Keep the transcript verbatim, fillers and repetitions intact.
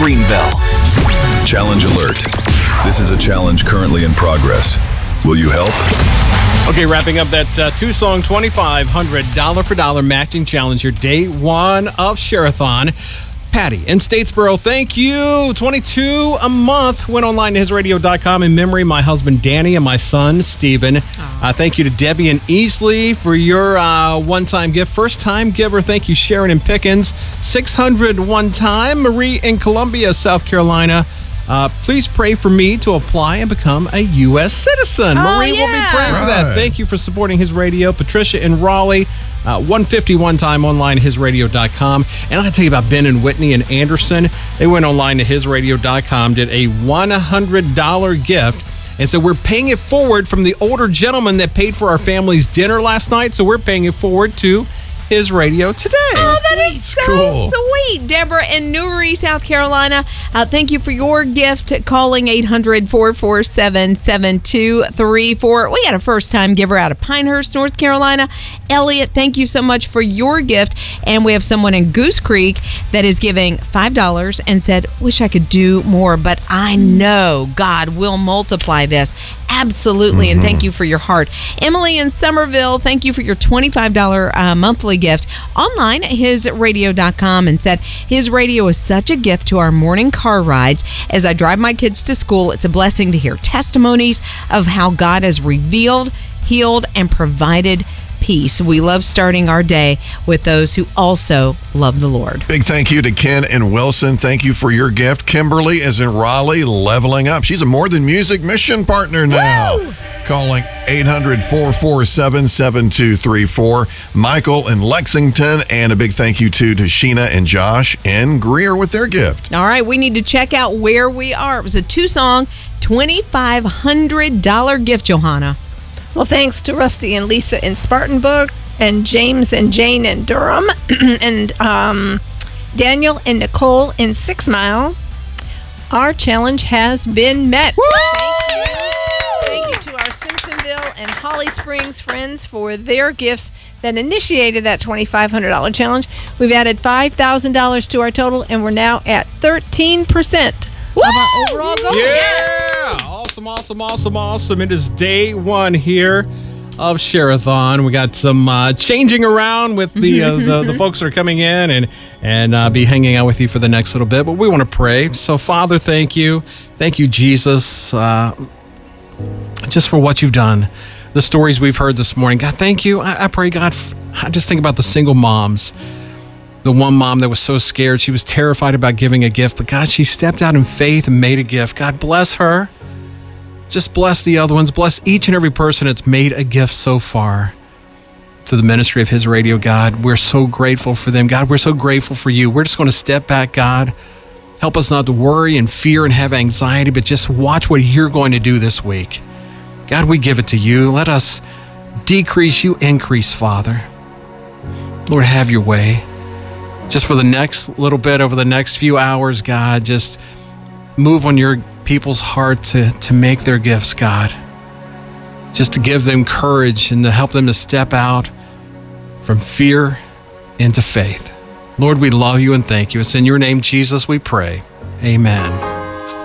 Greenville. Challenge alert. This is a challenge currently in progress. Will you help? Okay, wrapping up that uh, two-song twenty-five hundred dollars for dollar matching challenge, your day one of Share-a-thon. Patty in Statesboro, thank you. twenty-two a month. Went online to his radio dot com in memory of my husband Danny and my son Stephen. Uh, thank you to Debbie and Easley for your uh, one-time gift. First-time giver, thank you Sharon and Pickens. six hundred one time. Marie in Columbia, South Carolina. Uh, please pray for me to apply and become a U S citizen. Oh, Marie yeah. will be praying for that. Right. Thank you for supporting his radio. Patricia in Raleigh, uh, one fifty-one time online, his radio dot com. And I got to tell you about Ben and Whitney and Anderson. They went online to his radio dot com, did a one hundred dollars gift. And so we're paying it forward from the older gentleman that paid for our family's dinner last night. So we're paying it forward to his radio today. Oh, that is so Cool. sweet. Deborah in Newry, South Carolina, uh, thank you for your gift, calling eight hundred, four four seven, seven two three four. We got a first-time giver out of Pinehurst, North Carolina. Elliot, thank you so much for your gift. And we have someone in Goose Creek that is giving five dollars and said, wish I could do more, but I know God will multiply this. Absolutely, and thank you for your heart. Emily in Somerville, thank you for your twenty-five dollars uh, monthly gift. Online at his radio dot com, and said, his radio is such a gift to our morning car rides. As I drive my kids to school, it's a blessing to hear testimonies of how God has revealed, healed, and provided peace. We love starting our day with those who also love the Lord. Big thank you to Ken and Wilson. Thank you for your gift. Kimberly is in Raleigh, leveling up. She's a More Than Music mission partner now. Woo! Calling eight hundred, four four seven, seven two three four. Michael in Lexington. And a big thank you too to Sheena and Josh in Greer with their gift. All right, we need to check out where we are. It was a two-song, twenty-five hundred dollars gift, Johanna. Well, thanks to Rusty and Lisa in Spartanburg, and James and Jane in Durham, and um, Daniel and Nicole in Six Mile. Our challenge has been met. Thank you. Thank you to our Simpsonville and Holly Springs friends for their gifts that initiated that twenty-five hundred dollars challenge. We've added five thousand dollars to our total, and we're now at thirteen percent of our overall goal. Yeah! Awesome, awesome, awesome, awesome. It is day one here of Share-a-thon. We got some uh, changing around with the, uh, the the folks that are coming in and and uh, be hanging out with you for the next little bit. But we want to pray. So, Father, thank you. Thank you, Jesus, uh, just for what you've done. The stories we've heard this morning. God, thank you. I, I pray, God, f- I just think about the single moms. The one mom that was so scared. She was terrified about giving a gift. But, God, she stepped out in faith and made a gift. God, bless her. Just bless the other ones. Bless each and every person that's made a gift so far to the ministry of His Radio, God. We're so grateful for them. God, we're so grateful for you. We're just going to step back, God. Help us not to worry and fear and have anxiety, but just watch what you're going to do this week. God, we give it to you. Let us decrease, you increase, Father. Lord, have your way. Just for the next little bit, over the next few hours, God, just move on your people's heart to, to make their gifts, God. Just to give them courage and to help them to step out from fear into faith. Lord, we love you and thank you. It's in your name, Jesus, we pray. Amen.